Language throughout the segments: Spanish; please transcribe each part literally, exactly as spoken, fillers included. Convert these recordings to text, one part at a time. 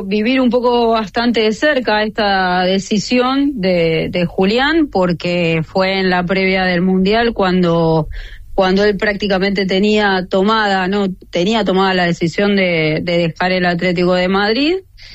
tocó vivir un poco bastante de cerca esta decisión de, de Julián, porque fue en la previa del Mundial cuando cuando él prácticamente tenía tomada, no tenía tomada la decisión de, de dejar el Atlético de Madrid.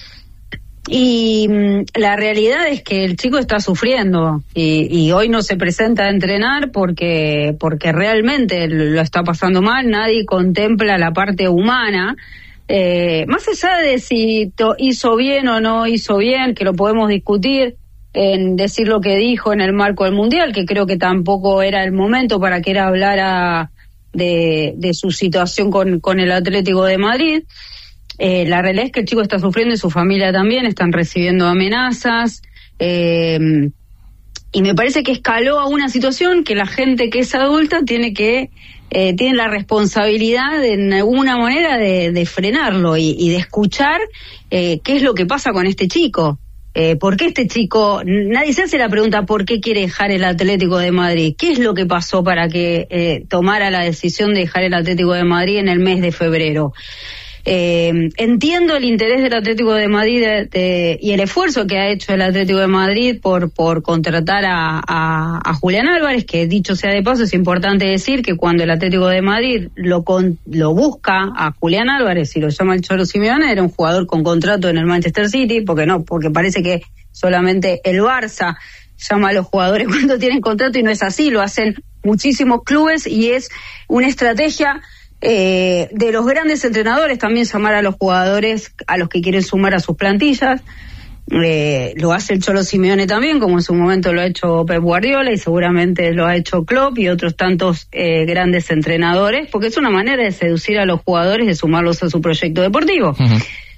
Y mmm, la realidad es que el chico está sufriendo y, y hoy no se presenta a entrenar porque porque realmente lo está pasando mal. Nadie contempla la parte humana, eh, más allá de si to- hizo bien o no hizo bien, que lo podemos discutir, en decir lo que dijo en el marco del Mundial, que creo que tampoco era el momento para que él hablara de, de su situación con, con el Atlético de Madrid. Eh, la realidad es que el chico está sufriendo y su familia también, están recibiendo amenazas, eh, y me parece que escaló a una situación que la gente que es adulta tiene que eh, tiene la responsabilidad de, en alguna manera de, de frenarlo y, y de escuchar eh, qué es lo que pasa con este chico. Eh, ¿Por qué este chico? Nadie se hace la pregunta ¿por qué quiere dejar el Atlético de Madrid? ¿Qué es lo que pasó para que eh, tomara la decisión de dejar el Atlético de Madrid en el mes de febrero? Eh, entiendo el interés del Atlético de Madrid de, de, y el esfuerzo que ha hecho el Atlético de Madrid por por contratar a, a, a Julián Álvarez, que dicho sea de paso es importante decir que cuando el Atlético de Madrid lo con, lo busca a Julián Álvarez y lo llama el Cholo Simeone, era un jugador con contrato en el Manchester City, porque no, porque parece que solamente el Barça llama a los jugadores cuando tienen contrato y no es así, lo hacen muchísimos clubes y es una estrategia Eh, de los grandes entrenadores también llamar a los jugadores a los que quieren sumar a sus plantillas. Eh, lo hace el Cholo Simeone también, como en su momento lo ha hecho Pep Guardiola y seguramente lo ha hecho Klopp y otros tantos eh, grandes entrenadores, porque es una manera de seducir a los jugadores, de sumarlos a su proyecto deportivo. Uh-huh.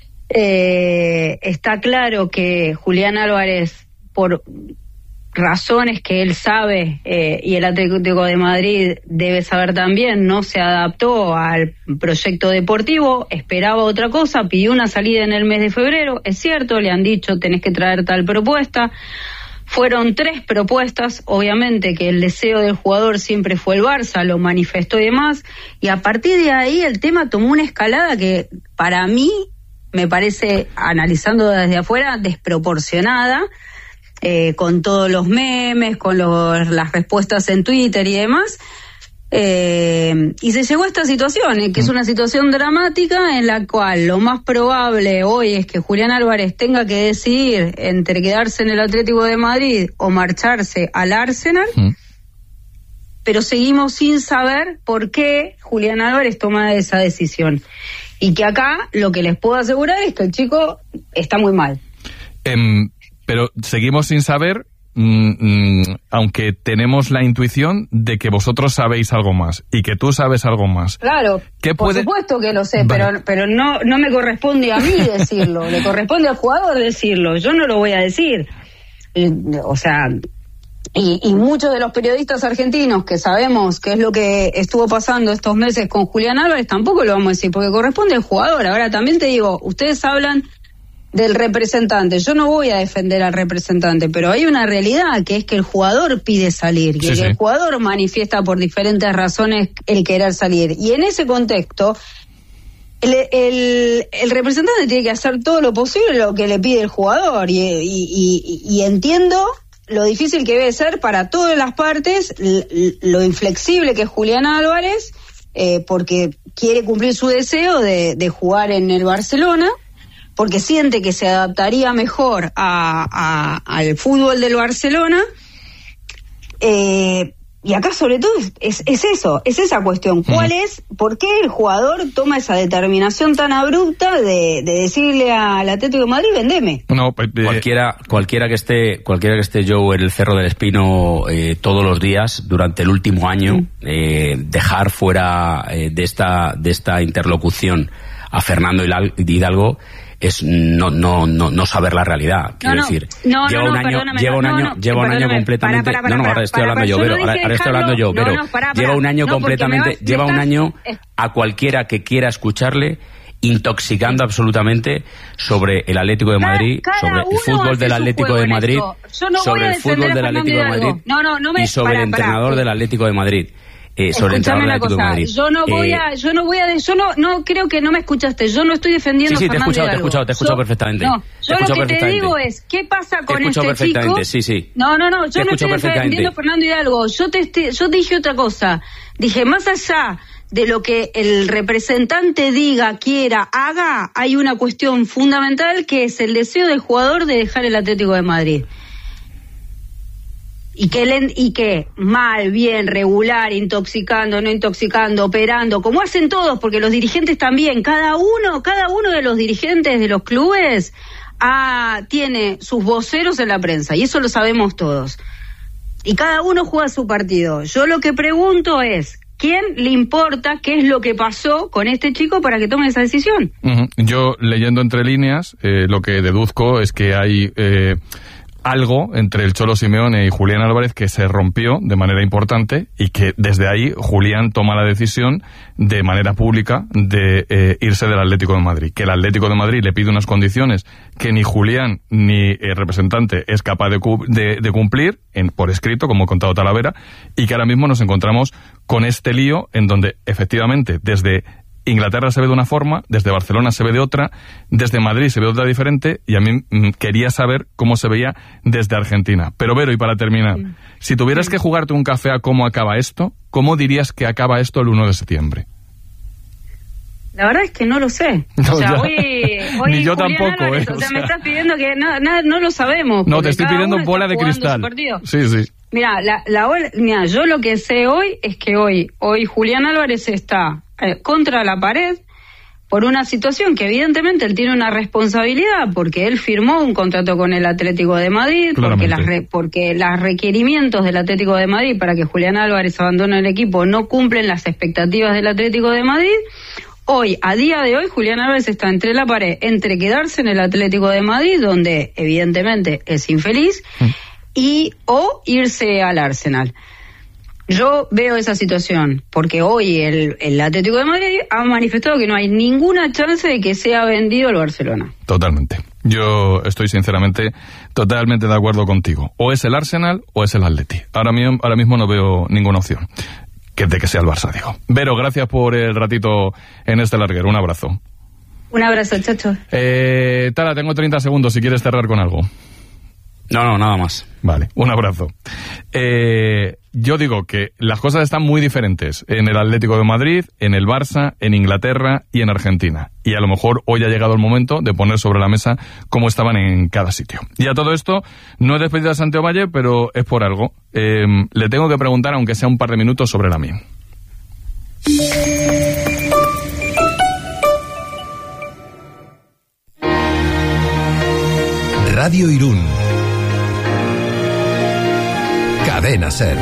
Eh, está claro que Julián Álvarez, por razones que él sabe eh, y el Atlético de Madrid debe saber también, no se adaptó al proyecto deportivo, esperaba otra cosa, pidió una salida en el mes de febrero, es cierto, le han dicho tenés que traer tal propuesta, fueron tres propuestas, obviamente que el deseo del jugador siempre fue el Barça, lo manifestó y demás, y a partir de ahí el tema tomó una escalada que para mí me parece, analizando desde afuera, desproporcionada, Eh, con todos los memes, con los, las respuestas en Twitter y demás, eh, y se llegó a esta situación, eh, que es una situación dramática en la cual lo más probable hoy es que Julián Álvarez tenga que decidir entre quedarse en el Atlético de Madrid o marcharse al Arsenal, mm. pero seguimos sin saber por qué Julián Álvarez toma esa decisión, y que acá lo que les puedo asegurar es que el chico está muy mal. Um... Pero seguimos sin saber, mmm, mmm, aunque tenemos la intuición de que vosotros sabéis algo más y que tú sabes algo más. Claro, ¿Qué por puede... supuesto que lo sé, vale. pero pero no no me corresponde a mí decirlo, le corresponde al jugador decirlo, yo no lo voy a decir. Y, o sea, y, y muchos de los periodistas argentinos que sabemos qué es lo que estuvo pasando estos meses con Julián Álvarez tampoco lo vamos a decir, porque corresponde al jugador. Ahora también te digo, ustedes hablan del representante, yo no voy a defender al representante, pero hay una realidad que es que el jugador pide salir, sí, y sí. el jugador manifiesta por diferentes razones el querer salir, y en ese contexto el, el, el representante tiene que hacer todo lo posible lo que le pide el jugador, y, y, y, y entiendo lo difícil que debe ser para todas las partes, lo inflexible que es Julián Álvarez, eh, porque quiere cumplir su deseo de, de jugar en el Barcelona, porque siente que se adaptaría mejor a, a, al fútbol del Barcelona, eh, y acá sobre todo es, es, es eso, es esa cuestión, ¿cuál uh-huh. es, por qué el jugador toma esa determinación tan abrupta de, de decirle al Atlético de Madrid, vendeme? No, pues, eh, cualquiera, cualquiera que esté, cualquiera que esté Joe en el Cerro del Espino eh, todos los días durante el último año, uh-huh. eh, dejar fuera eh, de esta, de esta interlocución a Fernando Hidalgo es no no no no saber la realidad, quiero no, no, decir no, lleva no, un año no, lleva un año no, no, lleva un año completamente para, para, para, no no ahora estoy para, hablando para, yo, pero ahora, ahora estoy hablando yo, pero no, no, para, para, lleva un año no, completamente vas, lleva un estás, año es... a cualquiera que quiera escucharle intoxicando absolutamente sobre el Atlético de Madrid, cada, cada sobre el fútbol del Atlético de Madrid, no sobre el fútbol del Atlético de Madrid no, no, no me, y sobre para, el entrenador para, del Atlético de Madrid. eh, sobre el entrenador del Atlético de Madrid. Yo no voy eh, a, yo no voy a, yo no, no creo que no me escuchaste. Yo no estoy defendiendo. Sí, sí, a te he Fernández escuchado, te he Hidalgo. escuchado, te he escuchado yo, perfectamente. No, te yo he lo que te perfectamente. digo es, ¿qué pasa con te este perfectamente, chico? Sí, sí. No, no, no, yo te no estoy defendiendo a Fernando Hidalgo. Yo te, te, yo dije otra cosa. Dije, más allá de lo que el representante diga, quiera, haga, hay una cuestión fundamental que es el deseo del jugador de dejar el Atlético de Madrid. Y que, le, y que mal, bien, regular, intoxicando, no intoxicando, operando, como hacen todos, porque los dirigentes también, cada uno, cada uno de los dirigentes de los clubes ah, tiene sus voceros en la prensa, y eso lo sabemos todos. Y cada uno juega su partido. Yo lo que pregunto es, ¿quién le importa qué es lo que pasó con este chico para que tome esa decisión? Uh-huh. Yo, leyendo entre líneas, eh, lo que deduzco es que hay... Eh, algo entre el Cholo Simeone y Julián Álvarez que se rompió de manera importante y que desde ahí Julián toma la decisión de manera pública de eh, irse del Atlético de Madrid. Que el Atlético de Madrid le pide unas condiciones que ni Julián ni el representante es capaz de, cu- de, de cumplir en, por escrito, como ha contado Talavera, y que ahora mismo nos encontramos con este lío en donde efectivamente desde Inglaterra se ve de una forma, desde Barcelona se ve de otra, desde Madrid se ve de otra diferente, y a mí mm, quería saber cómo se veía desde Argentina. Pero Vero, y para terminar, sí. si tuvieras sí. que jugarte un café a cómo acaba esto, ¿cómo dirías que acaba esto el uno de septiembre? La verdad es que no lo sé. No, o sea, ya. hoy, hoy Ni yo Julián tampoco, Álvarez, eh, o sea, o sea, me estás pidiendo que no, no, no lo sabemos. No, te estoy pidiendo bola de cristal. Sí, sí. Mira, la, la, mira, yo lo que sé hoy es que hoy, hoy Julián Álvarez está eh, contra la pared por una situación que evidentemente él tiene una responsabilidad porque él firmó un contrato con el Atlético de Madrid, porque las re, porque los requerimientos del Atlético de Madrid para que Julián Álvarez abandone el equipo no cumplen las expectativas del Atlético de Madrid. Hoy, a día de hoy, Julián Álvarez está entre la pared, entre quedarse en el Atlético de Madrid, donde evidentemente es infeliz, mm. y o irse al Arsenal. Yo veo esa situación, porque hoy el, el Atlético de Madrid ha manifestado que no hay ninguna chance de que sea vendido al Barcelona. Totalmente. Yo estoy sinceramente totalmente de acuerdo contigo. O es el Arsenal o es el Atleti. Ahora mismo, ahora mismo no veo ninguna opción que de que sea el Barça, digo. Vero, gracias por el ratito en este larguero. Un abrazo. Un abrazo, chacho. Eh, Tala, tengo treinta segundos si quieres cerrar con algo. No, no, nada más. Vale, un abrazo. Eh, yo digo que las cosas están muy diferentes en el Atlético de Madrid, en el Barça, en Inglaterra y en Argentina. Y a lo mejor hoy ha llegado el momento de poner sobre la mesa cómo estaban en cada sitio. Y a todo esto, no he despedido a Santiago Valle, pero es por algo. Eh, le tengo que preguntar, aunque sea un par de minutos, sobre la mía. Radio Irún. Cadena Ser.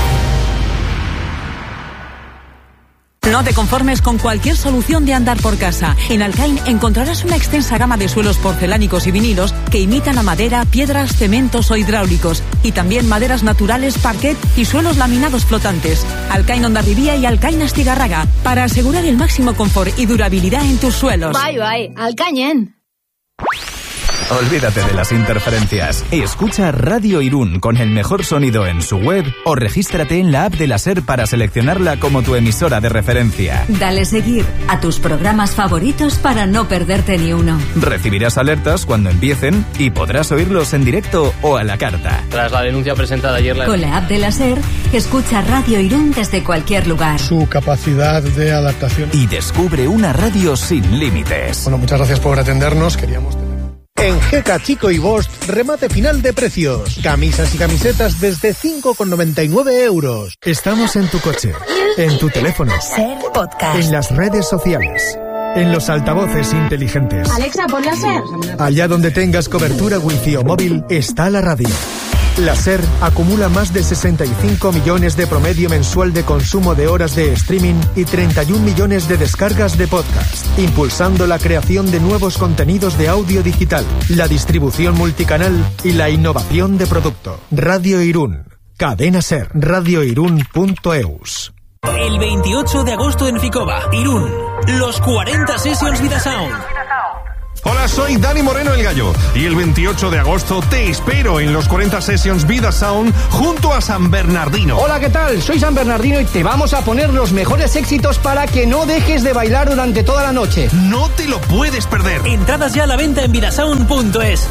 No te conformes con cualquier solución de andar por casa. En Alcain encontrarás una extensa gama de suelos porcelánicos y vinilos que imitan a madera, piedras, cementos o hidráulicos. Y también maderas naturales, parquet y suelos laminados flotantes. Alcain Hondarribía y Alcain Astigarraga, para asegurar el máximo confort y durabilidad en tus suelos. Bye, bye. Alcañen. Olvídate de las interferencias. Escucha Radio Irún con el mejor sonido en su web o regístrate en la app de la SER para seleccionarla como tu emisora de referencia. Dale seguir a tus programas favoritos para no perderte ni uno. Recibirás alertas cuando empiecen y podrás oírlos en directo o a la carta. Tras la denuncia presentada ayer... La... Con la app de la SER, escucha Radio Irún desde cualquier lugar. Su capacidad de adaptación. Y descubre una radio sin límites. Bueno, muchas gracias por atendernos. Queríamos tener... En Geka Chico y Bost, remate final de precios. Camisas y camisetas desde cinco con noventa y nueve euros. Estamos en tu coche, en tu teléfono, Ser Podcast, en las redes sociales, en los altavoces inteligentes. Alexa, ponla Ser. Allá donde tengas cobertura wifi o móvil, está la radio. La SER acumula más de sesenta y cinco millones de promedio mensual de consumo de horas de streaming y treinta y un millones de descargas de podcast, impulsando la creación de nuevos contenidos de audio digital, la distribución multicanal y la innovación de producto. Radio Irún. Cadena SER. radioirún punto eus. El veintiocho de agosto en Ficoba, Irún. Los cuarenta Sessions Vida Sound. Hola, soy Dani Moreno el Gallo y el veintiocho de agosto te espero en los cuarenta Sessions Vida Sound junto a San Bernardino. Hola, ¿qué tal? Soy San Bernardino y te vamos a poner los mejores éxitos para que no dejes de bailar durante toda la noche. No te lo puedes perder. Entradas ya a la venta en vidasound punto es.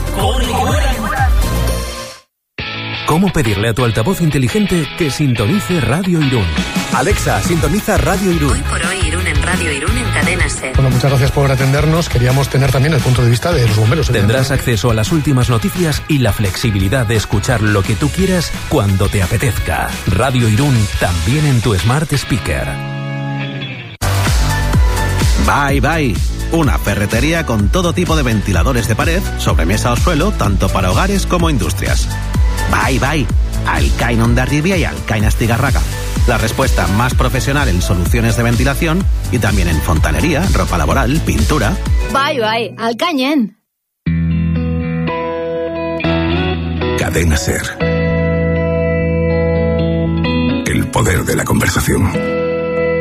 ¿Cómo pedirle a tu altavoz inteligente que sintonice Radio Irún? Alexa, sintoniza Radio Irún. Hoy por hoy Irún en Radio Irún en Cadena SER. Bueno, muchas gracias por atendernos. Queríamos tener también el punto de vista de los bomberos. Tendrás acceso a las últimas noticias y la flexibilidad de escuchar lo que tú quieras cuando te apetezca. Radio Irún también en tu Smart Speaker. Bye Bye. Una ferretería con todo tipo de ventiladores de pared, sobremesa o suelo, tanto para hogares como industrias. Bye Bye. Alcain Hondarribia y Alcain Astigarraga. La respuesta más profesional en soluciones de ventilación y también en fontanería, ropa laboral, pintura. Bye Bye. Alcañen. Cadena SER. El poder de la conversación.